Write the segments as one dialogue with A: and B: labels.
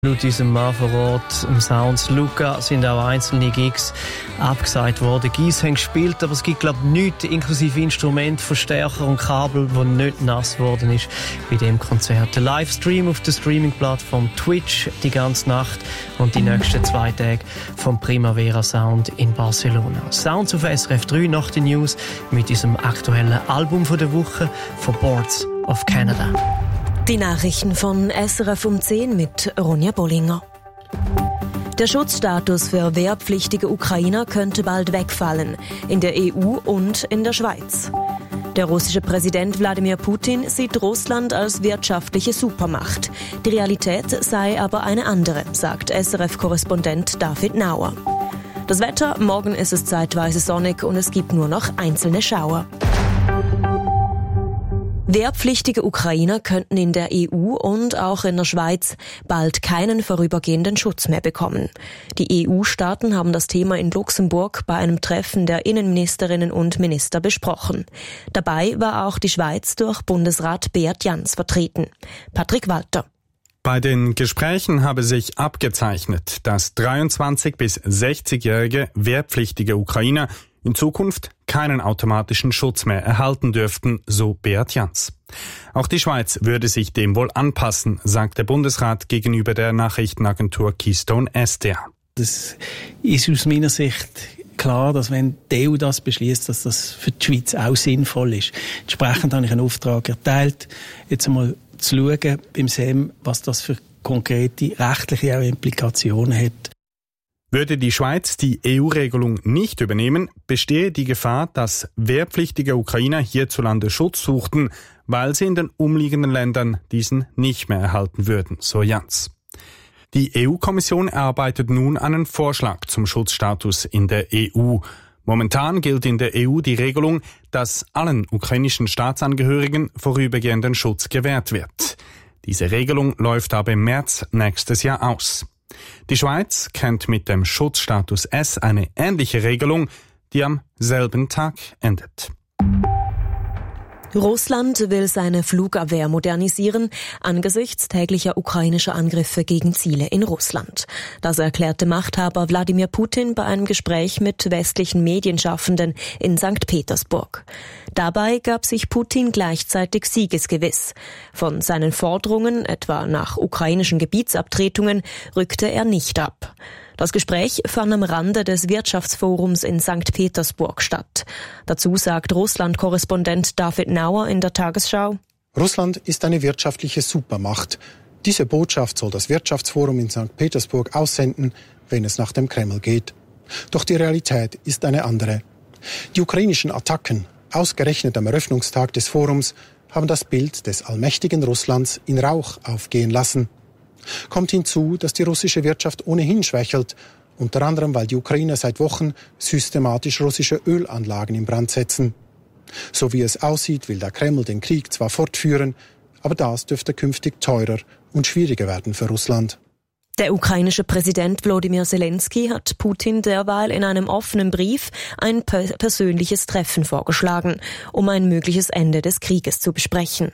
A: Laut unserem Mann vor Ort, im Sounds Luca, sind auch einzelne Gigs abgesagt worden. Gigs haben gespielt, aber es gibt, glaube ich, nichts, inklusive Instrument, Verstärker und Kabel, wo nicht nass geworden ist bei dem Konzert. Der Livestream auf der Streaming-Plattform Twitch die ganze Nacht und die nächsten 2 Tage vom Primavera Sound in Barcelona. Sounds auf SRF 3 nach den News mit diesem aktuellen Album von der Woche von Boards of Canada.
B: Die Nachrichten von SRF um 10 mit Ronja Bollinger. Der Schutzstatus für wehrpflichtige Ukrainer könnte bald wegfallen, in der EU und in der Schweiz. Der russische Präsident Wladimir Putin sieht Russland als wirtschaftliche Supermacht. Die Realität sei aber eine andere, sagt SRF-Korrespondent David Nauer. Das Wetter, morgen ist es zeitweise sonnig und es gibt nur noch einzelne Schauer. Wehrpflichtige Ukrainer könnten in der EU und auch in der Schweiz bald keinen vorübergehenden Schutz mehr bekommen. Die EU-Staaten haben das Thema in Luxemburg bei einem Treffen der Innenministerinnen und Minister besprochen. Dabei war auch die Schweiz durch Bundesrat Beat Jans vertreten. Patrick Walter.
C: Bei den Gesprächen habe sich abgezeichnet, dass 23- bis 60-jährige wehrpflichtige Ukrainer in Zukunft keinen automatischen Schutz mehr erhalten dürften, so Beat Jans. Auch die Schweiz würde sich dem wohl anpassen, sagt der Bundesrat gegenüber der Nachrichtenagentur Keystone SDA.
D: Das ist aus meiner Sicht klar, dass wenn die EU das beschließt, dass das für die Schweiz auch sinnvoll ist. Entsprechend habe ich einen Auftrag erteilt, jetzt einmal zu schauen beim SEM, was das für konkrete rechtliche Implikationen hat.
C: Würde die Schweiz die EU-Regelung nicht übernehmen, bestehe die Gefahr, dass wehrpflichtige Ukrainer hierzulande Schutz suchten, weil sie in den umliegenden Ländern diesen nicht mehr erhalten würden, so Jans. Die EU-Kommission erarbeitet nun einen Vorschlag zum Schutzstatus in der EU. Momentan gilt in der EU die Regelung, dass allen ukrainischen Staatsangehörigen vorübergehenden Schutz gewährt wird. Diese Regelung läuft aber im März nächstes Jahr aus. Die Schweiz kennt mit dem Schutzstatus S eine ähnliche Regelung, die am selben Tag endet.
B: Russland will seine Flugabwehr modernisieren angesichts täglicher ukrainischer Angriffe gegen Ziele in Russland. Das erklärte Machthaber Wladimir Putin bei einem Gespräch mit westlichen Medienschaffenden in St. Petersburg. Dabei gab sich Putin gleichzeitig siegesgewiss. Von seinen Forderungen, etwa nach ukrainischen Gebietsabtretungen, rückte er nicht ab. Das Gespräch fand am Rande des Wirtschaftsforums in St. Petersburg statt. Dazu sagt Russland-Korrespondent David Nauer in der Tagesschau:
E: Russland ist eine wirtschaftliche Supermacht. Diese Botschaft soll das Wirtschaftsforum in St. Petersburg aussenden, wenn es nach dem Kreml geht. Doch die Realität ist eine andere. Die ukrainischen Attacken, ausgerechnet am Eröffnungstag des Forums, haben das Bild des allmächtigen Russlands in Rauch aufgehen lassen. Kommt hinzu, dass die russische Wirtschaft ohnehin schwächelt, unter anderem weil die Ukrainer seit Wochen systematisch russische Ölanlagen in Brand setzen. So wie es aussieht, will der Kreml den Krieg zwar fortführen, aber das dürfte künftig teurer und schwieriger werden für Russland.
B: Der ukrainische Präsident Volodymyr Zelensky hat Putin derweil in einem offenen Brief ein persönliches Treffen vorgeschlagen, um ein mögliches Ende des Krieges zu besprechen.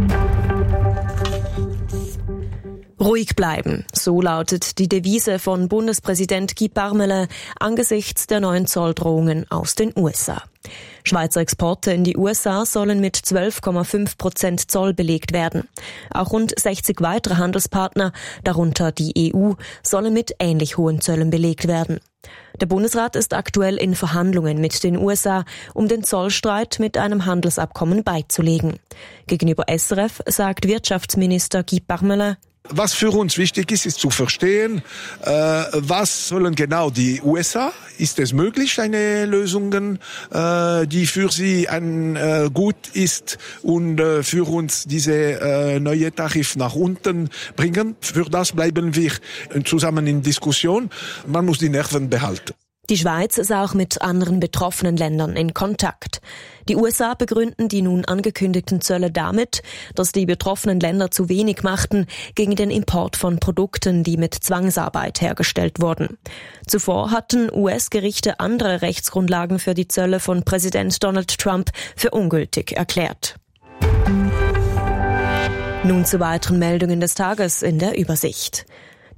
B: Ruhig bleiben, so lautet die Devise von Bundespräsident Guy Parmelin angesichts der neuen Zolldrohungen aus den USA. Schweizer Exporte in die USA sollen mit 12,5% Zoll belegt werden. Auch rund 60 weitere Handelspartner, darunter die EU, sollen mit ähnlich hohen Zöllen belegt werden. Der Bundesrat ist aktuell in Verhandlungen mit den USA, um den Zollstreit mit einem Handelsabkommen beizulegen. Gegenüber SRF sagt Wirtschaftsminister Guy Parmelin:
F: Was für uns wichtig ist, ist zu verstehen, was sollen genau die USA? Ist es möglich, eine Lösung, die für sie gut ist und für uns diese neue Tarif nach unten bringen? Für das bleiben wir zusammen in Diskussion. Man muss die Nerven behalten.
B: Die Schweiz ist auch mit anderen betroffenen Ländern in Kontakt. Die USA begründen die nun angekündigten Zölle damit, dass die betroffenen Länder zu wenig machten gegen den Import von Produkten, die mit Zwangsarbeit hergestellt wurden. Zuvor hatten US-Gerichte andere Rechtsgrundlagen für die Zölle von Präsident Donald Trump für ungültig erklärt. Nun zu weiteren Meldungen des Tages in der Übersicht.